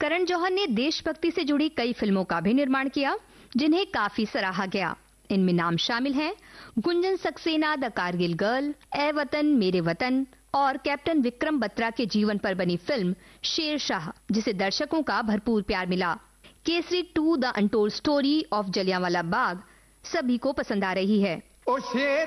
करण जौहर ने देशभक्ति से जुड़ी कई फिल्मों का भी निर्माण किया, जिन्हें काफी सराहा गया। इनमें नाम शामिल हैं गुंजन सक्सेना द कारगिल गर्ल, ए वतन मेरे वतन और कैप्टन विक्रम बत्रा के जीवन पर बनी फिल्म शेरशाह, जिसे दर्शकों का भरपूर प्यार मिला। Kesari 2 the untold story of Jallianwala Bagh सभी को पसंद आ रही है। ओ शेर